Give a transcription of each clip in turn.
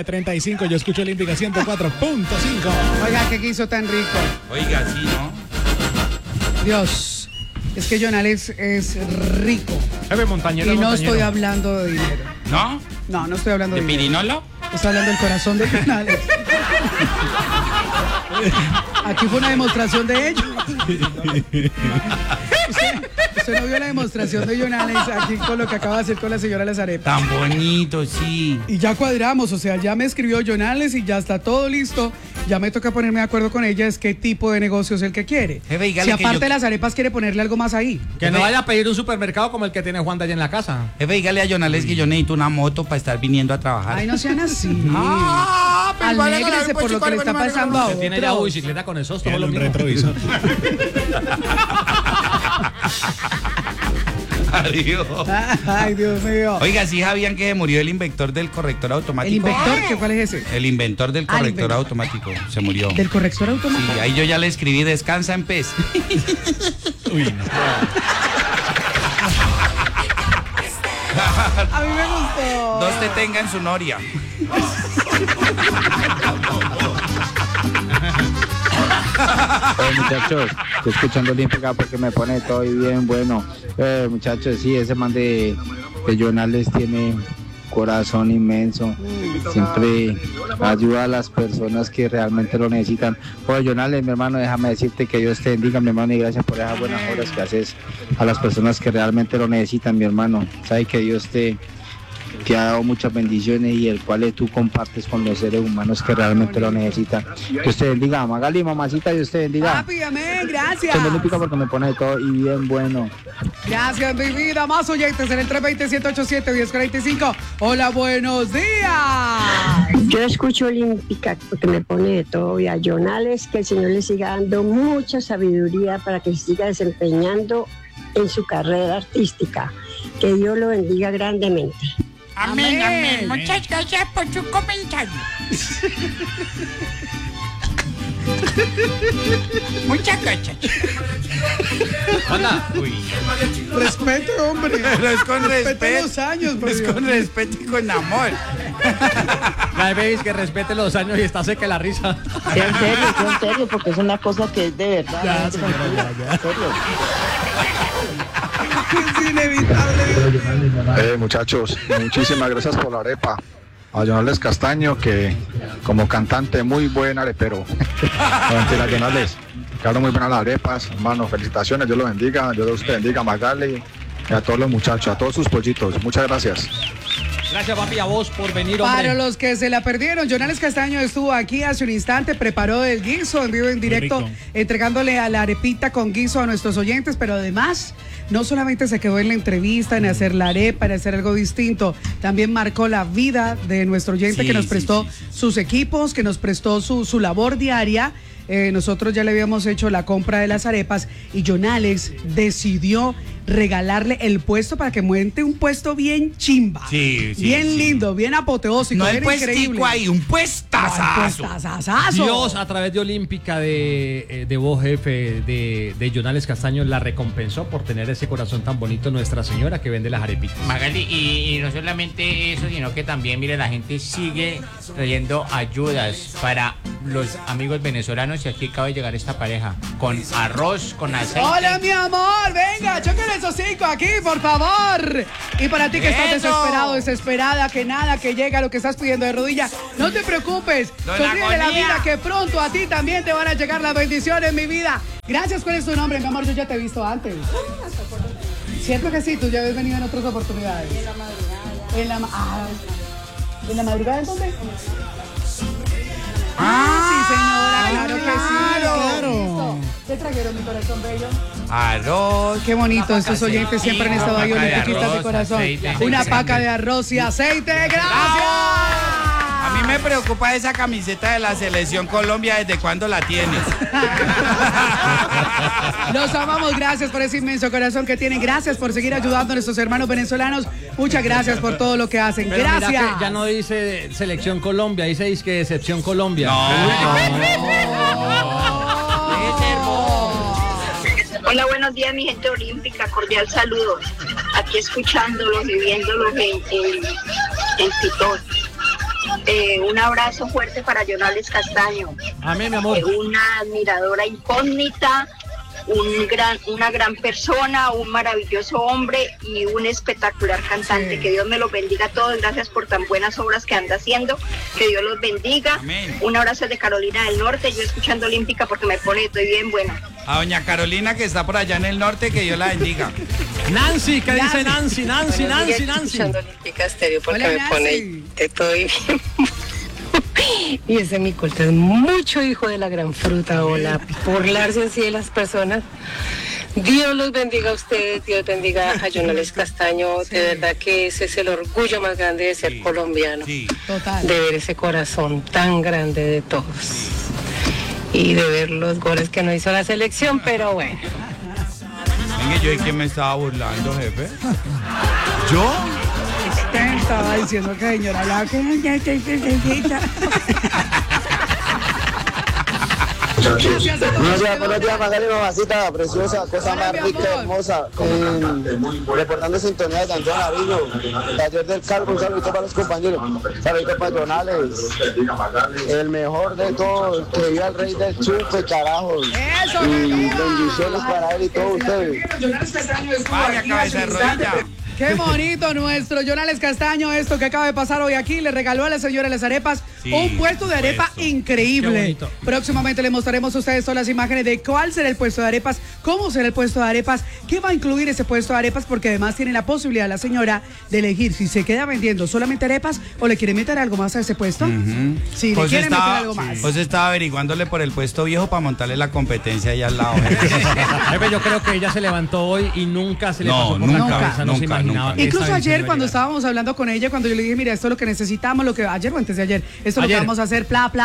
9:35, yo escucho Olímpica 104.5. Oiga, qué guiso tan rico. Oiga, sí, ¿no? Dios, es que John Alex es rico. Jefe Montañero. Y no estoy hablando de dinero. ¿No? No, no estoy hablando ¿De de dinero. pirinolo? Estoy hablando del corazón de John Alex. Aquí fue una demostración de ello. ¿Usted no vio la demostración de John Alex aquí con lo que acaba de hacer con la señora Las Arepas? Tan bonito, sí. Y ya cuadramos, o sea, ya me escribió John Alex y ya está todo listo. Ya me toca ponerme de acuerdo con ella, es qué tipo de negocio es el que quiere. Jefe, Si dígale que aparte yo- de las arepas quiere ponerle algo más ahí. Que no vaya a pedir un supermercado como el que tiene Juan de allá en la casa. Jefe, dígale a Jonales que yo necesito una moto para estar viniendo a trabajar. Ay, no sean así. Pero igual le Alégrese por lo que le está pasando a Que tiene ya otros. bicicleta con esos, todo Tiene lo un mismo. retrovisor. Adiós. Ay, Dios mío. Oiga, sí sabían que se murió el inventor del corrector automático. ¿El inventor? ¿Qué cuál es ese? El inventor del el corrector inventor. automático se murió. ¿Del corrector automático? Sí, ahí yo ya le escribí descansa en pez. Uy, no. A mí me gustó. Dos te tenga en su noria. Muchachos, estoy escuchando Olímpica porque me pone todo bien bueno. Muchachos, sí, ese man de Jonales tiene corazón inmenso. Siempre ayuda a las personas que realmente lo necesitan. Oye, Jonales, mi hermano, déjame decirte que Dios te bendiga, mi hermano, y gracias por esas buenas obras que haces a las personas que realmente lo necesitan, mi hermano. Sabes que Dios te ha dado muchas bendiciones y el cual tú compartes con los seres humanos que realmente lo necesitan. Dios te bendiga, Magali, mamacita, Dios te bendiga. Papi, amén, gracias. Escuchando Olímpica porque me pone de todo y bien bueno. Gracias, mi vida. Más oyentes en el 320-187-1045. Hola, buenos días. Yo escucho Olímpica porque me pone de todo y a Jonales, que el Señor le siga dando mucha sabiduría para que se siga desempeñando en su carrera artística. Que Dios lo bendiga grandemente. Amén, amén. Muchas gracias por su comentario. Muchas gracias. Anda. Uy. Respete, hombre. Pero es con Respete respeto. los años, por Es Dios. con respeto y con amor. La veis que respete los años y está seca la risa. En serio, porque es una cosa que es de verdad. Ya, ¿no? señora, ya. En serio. Es inevitable. Muchachos, muchísimas gracias por la arepa. A Jonales Castaño, que como cantante muy buen arepero. No, mentira, Jonales. Claro, muy buenas las arepas, hermano. Felicitaciones, Dios lo bendiga. Dios te bendiga, Magali, y a todos los muchachos, a todos sus pollitos. Muchas gracias. Gracias, papi, a vos por venir, hombre. Para los que se la perdieron, Jonales Castaño estuvo aquí hace un instante, preparó el guiso en vivo, en directo, rico. entregándole a la arepita con guiso a nuestros oyentes, pero además no solamente se quedó en la entrevista, en hacer la arepa, en hacer algo distinto, también marcó la vida de nuestro oyente Sí, que nos sí, prestó sí. sus equipos, que nos prestó su labor diaria. Nosotros ya le habíamos hecho la compra de las arepas y Jonales decidió regalarle el puesto para que monte un puesto bien chimba. Sí, sí, bien sí. lindo, bien apoteósico, No el bien increíble. puestico ahí, un puestazazo. Puestazazazo. Dios, a través de Olímpica, de vos, jefe, de Jonales Castaño, la recompensó por tener ese corazón tan bonito, Nuestra Señora que vende las arepitas. Magali, y no solamente eso, sino que también, mire, la gente sigue trayendo ayudas para los amigos venezolanos y aquí acaba de llegar esta pareja con arroz, con aceite. Hola, mi amor, venga, choquen esos cinco aquí, por favor. Y para ti que estás Eso. desesperado, desesperada, que nada, que llega lo que estás pidiendo de rodilla, no te preocupes. Don Sonríe la Agonía. vida, que pronto a ti también te van a llegar las bendiciones, mi vida. Gracias, ¿cuál es tu nombre, mi amor? Yo ya te he visto antes. Cierto que sí, tú ya habías venido en otras oportunidades. En la madrugada. ¿En la madrugada en dónde? Sí, señora, claro que sí. claro. ¿Te trajeron mi corazón bello? Arroz. Qué bonito, estos oyentes siempre han estado ahí, Una paca de olímpicas de arroz, corazón. aceite, Una aceite. paca de arroz y aceite, gracias. A mí me preocupa esa camiseta de la Selección Colombia, ¿desde cuándo la tienes? Los amamos, gracias por ese inmenso corazón que tienen, gracias por seguir ayudando a nuestros hermanos venezolanos, muchas gracias por todo lo que hacen, Pero mira gracias. que ya no dice Selección Colombia, dice disque Excepción Colombia. Hola, buenos días, mi gente olímpica. Cordial saludo. Aquí escuchándolos y viéndolos en TikTok. Un abrazo fuerte para Jonales Castaño. Amén, mi amor. Una admiradora incógnita, una gran persona, un maravilloso hombre y un espectacular cantante. Sí. Que Dios me los bendiga a todos. Gracias por tan buenas obras que anda haciendo. Que Dios los bendiga. Amén. Un abrazo de Carolina del Norte. Yo escuchando Olímpica porque me pone, estoy bien buena. A doña Carolina, que está por allá en el norte, que Dios la bendiga. Nancy, ¿qué dice Nancy? Nancy. Escuchando Olímpica Estéreo porque hola, me Nancy. Pone, estoy bien. Y ese mi corte es mucho hijo de la gran fruta, hola, burlarse así de las personas. Dios los bendiga a ustedes, Dios bendiga a Jonales Castaño, sí. De verdad que ese es el orgullo más grande de ser colombiano, sí. Total. De ver ese corazón tan grande de todos y de ver los goles que no hizo la selección, pero bueno. Venga, ¿yo de quién me estaba burlando, jefe? ¿Yo? Usted estaba diciendo que señora hablaba que ya te necesita. Buenos días, Magali, mamacita, preciosa, cosa más rica, hermosa. Reportando sintonía de Santiago Nariño, taller del Calvo, un saludito para los compañeros, saludito para Jonales, el mejor de todos, que viva el rey del chupe, carajos. Eso, y bendiciones para él y todos ustedes. Vaya cabeza de rodilla. Qué bonito nuestro Jonales Castaño, esto que acaba de pasar hoy aquí, le regaló a la señora Las Arepas un puesto de arepa increíble. Próximamente les mostraremos a ustedes todas las imágenes de cuál será el puesto de arepas, cómo será el puesto de arepas, qué va a incluir ese puesto de arepas, porque además tiene la posibilidad la señora de elegir si se queda vendiendo solamente arepas o le quiere meter algo más a ese puesto. Si le quiere meter algo más. Pues estaba averiguándole por el puesto viejo para montarle la competencia allá al lado. Jefe, yo creo que ella se levantó hoy y nunca se le pasó por la cabeza, no se imaginaba. Incluso ayer cuando estábamos hablando con ella, cuando yo le dije, mira, esto es lo que necesitamos, ayer o antes de ayer, esto es lo que vamos a hacer,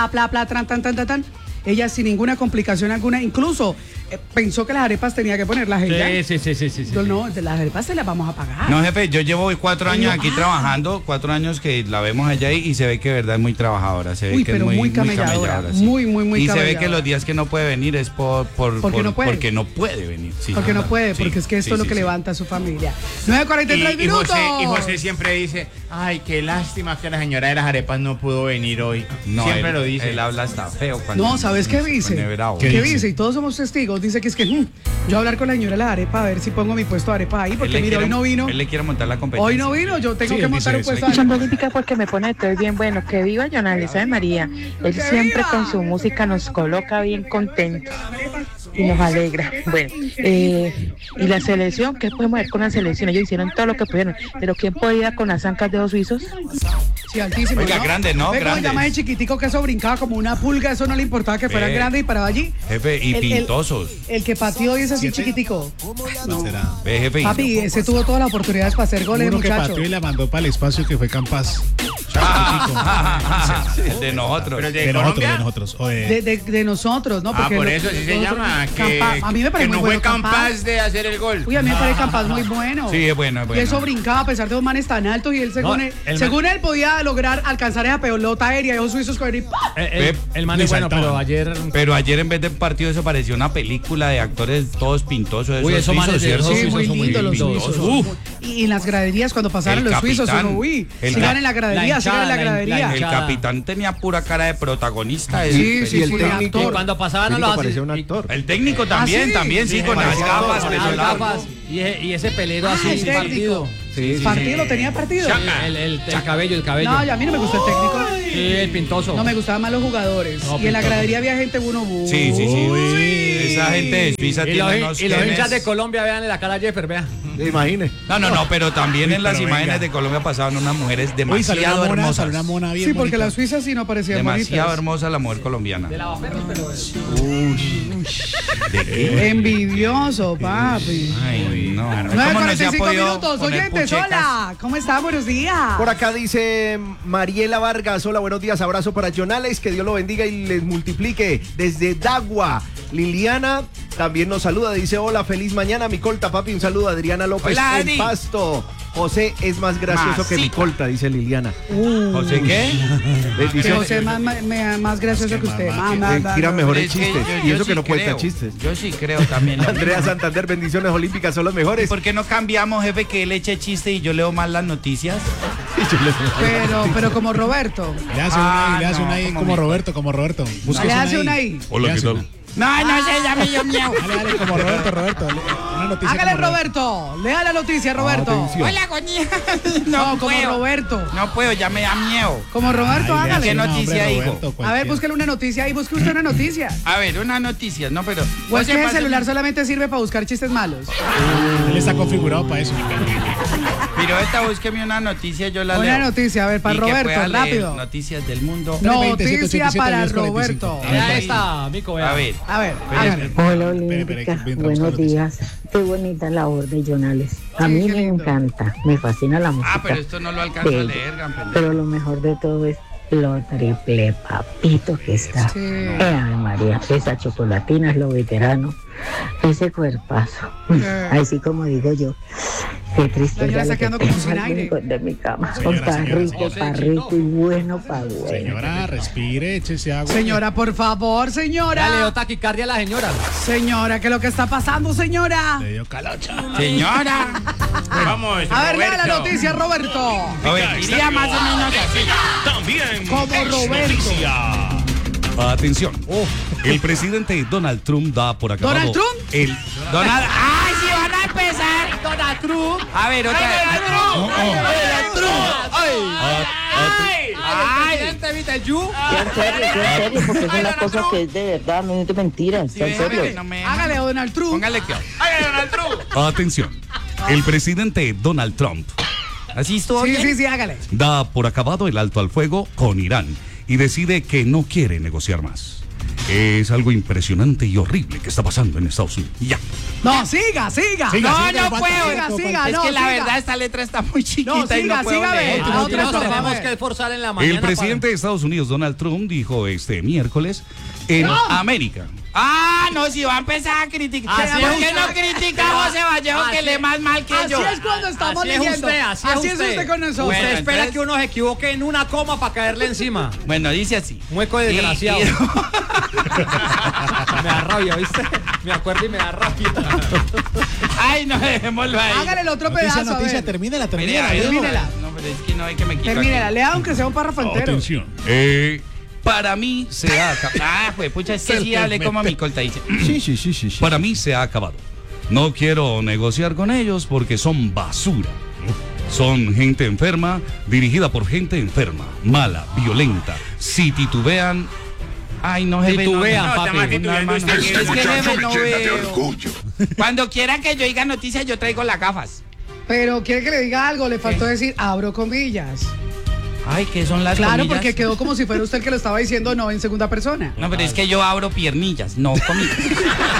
tan, ella sin ninguna complicación alguna, incluso pensó que las arepas tenía que ponerlas ella. Sí. No, las arepas se las vamos a pagar. No, jefe, yo llevo 4 años aquí trabajando, 4 años que la vemos allá y se ve que de verdad es muy trabajadora, se ve que es muy camelladora. Sí. Muy y camelladora. Se ve que los días que no puede venir es porque no puede venir. Sí, porque no puede, porque es que esto es lo que levanta a su familia. 9:43 minutos. Y José siempre dice, ay, qué lástima que la señora de las arepas no pudo venir hoy. No, siempre lo dice. Él habla hasta feo cuando... No, ¿sabes qué dice? ¿Qué dice? Y todos somos testigos. Dice que es que yo hablar con la señora de la arepa a ver si pongo mi puesto de arepa ahí, porque mira, hoy no vino. Él le quiere montar la competencia. Hoy no vino, yo tengo que montar un puesto de arepa. Olímpica porque me pone todo bien bueno. Que viva Jonales de María. Él siempre con su música nos coloca bien contentos y nos alegra. Bueno, y la selección, ¿qué podemos ver con la selección? Ellos hicieron todo lo que pudieron, pero ¿quién podía con las zancas de los suizos? Sí, altísimo. Oiga, ¿no? grande, ¿no? Grande. Llama de chiquitico que eso brincaba como una pulga, eso no le importaba que fuera grande y paraba allí. Jefe, y pintosos. El que pateó y es así chiquitico. No será. Jefe, papi, ese tuvo todas las oportunidades para hacer goles, muchacho. Uno que pateó y la mandó para el espacio, que fue Campas. De nosotros. De nosotros. De nosotros, ¿no? Porque por eso sí se llama. A mí me parece que muy no fue bueno capaz de hacer el gol. Uy, a mí me parece Campas muy bueno. Sí, es bueno. Y eso brincaba a pesar de los manes tan altos y él, según él podía lograr alcanzar esa pelota aérea y los suizos con él. El man es bueno, pero ayer en vez de partido eso pareció una película de actores todos pintosos. Uy, esos suizos, ¿cierto? Sí, muy lindo los suizos. Y en las graderías cuando pasaron los suizos, sigan en la gradería, sigan en la gradería. El capitán tenía pura cara de protagonista. Sí, el técnico. Y cuando pasaban a los parecía un actor. El técnico también, sí, con las gafas. Y ese pelero así partido. ¿Partido? ¿Tenía partido? El cabello. No, a mí no me gustó el técnico. Sí, el pintoso. No, me gustaban más los jugadores. Y en la gradería había gente uno. Sí. Esa gente de Suiza tiene unos... Y los hinchas de Colombia, vean en la cara a Jeffer, vean. Imagine. No, pero también en las imágenes de Colombia pasaban unas mujeres demasiado hermosas. Una mona bien sí, porque las suizas sí no parecían demasiado bonitas. Hermosa la mujer colombiana. De lavaperros, pero... ¿De qué? Envidioso, papi. Ay, no. 9:45 minutos. Oyentes, hola. ¿Cómo están? Buenos días. Por acá dice Mariela Vargas. Hola, buenos días. Abrazo para Jonales. Que Dios lo bendiga y les multiplique. Desde Dagua. Liliana también nos saluda. Dice, hola, feliz mañana. Mi colta, papi. Un saludo a Adriana López. Hola, en Pasto. José es más gracioso que mi colta, dice Liliana. ¿José qué? Que José es más gracioso que usted. Tira mejores chistes. Y eso que no cuenta chistes. Yo sí creo también. Andrea Santander, bendiciones olímpicas, son los mejores. ¿Por qué no cambiamos, jefe, que él eche chiste y yo leo más las noticias? Pero como Roberto. Le hace una ahí como Roberto. Le hace una ahí. Hola, ¿qué tal? No sé, ya me dio miedo. Dale, como Roberto. Una noticia. Hágale, Roberto. Lea la noticia, Roberto. Hola, coña. No, como Roberto. No puedo, ya me da miedo. Como Roberto, hágale. ¿Qué noticia dijo? A ver, búsquele una noticia y busque usted una noticia. A ver, una noticia, no, pero... O es que el celular solamente sirve para buscar chistes malos. Él está configurado para eso. Pero esta búsqueme una noticia, yo la leo. Una noticia, a ver, para Roberto, rápido. Noticias del mundo. Noticia para Roberto. Ya está, Mico, A ver. Hola, Olímpica. Buenos días. Qué bonita labor de Jonales. A mí me encanta, me fascina la música. Pero esto no lo alcanzo a leer, Gampen. Pero lo mejor de todo es lo triple papito que está. Ay, María, esa chocolatina es lo veterano. Ese cuerpazo. Así como digo yo. Qué triste ya lo que tengo al rincón de mi cama. Para rico y bueno para bueno. Señora, respire, échese agua. Señora, por favor, señora. Le dio taquicardia a la señora. Señora, ¿qué es lo que está pasando, señora? Le dio calocha. Señora. Vamos, a ver, lea la noticia, Roberto. A ver, iría más o menos así. También. Como Roberto. Atención. El presidente Donald Trump da por acabado. ¿Donald Trump? Donald. ¡Ay, si van a empezar! Donald Trump. A ver, otra vez. Donald Trump. ¡Ay! En serio, porque es una cosa que es de verdad, no es de mentiras. En serio. Hágale, Donald Trump. Póngale que. ¡Hágale, Donald Trump! Atención. El presidente Donald Trump ¿Así estuvo bien? Sí, hágale. da por acabado el alto al fuego con Irán y decide que no quiere negociar más. Es algo impresionante y horrible que está pasando en Estados Unidos. Ya. No, siga. No puedo. Siga, es que la verdad esta letra está muy chiquita y no puedo leer. Nos tenemos que esforzar en la mañana. El presidente de Estados Unidos, Donald Trump, dijo este miércoles en América. No, si va a empezar a criticar. ¿Por qué no critica a José Vallejo que lee más mal que yo? Así es cuando estamos leyendo. Así es usted con nosotros. Usted espera que uno se equivoque en una coma para caerle encima. Bueno, dice así. Mueco desgraciado. Me da rabia, ¿viste? Me acuerdo y me da rabia. Ay, no, dejémoslo ahí. Hágale el otro pedazo. Noticia, termínela. No, pero es que no hay que me quitar. Termínela, lea aunque sea un párrafo entero. Atención. Para mí se ha acabado. Pues pucha, es que sí hablé como mi colta dice. Sí. Para mí se ha acabado. No quiero negociar con ellos porque son basura. Son gente enferma, dirigida por gente enferma, mala, violenta. Si titubean... Ay, no, jefe, titubean, no, papi. Es que jefe, no veo. Cuando quiera que yo diga noticias, yo traigo las gafas. Pero quiere que le diga algo, le faltó decir, abro comillas. Ay, ¿qué son las comillas? Claro, porque quedó como si fuera usted el que lo estaba diciendo, no en segunda persona. No, pero es que yo abro piernillas, no comillas.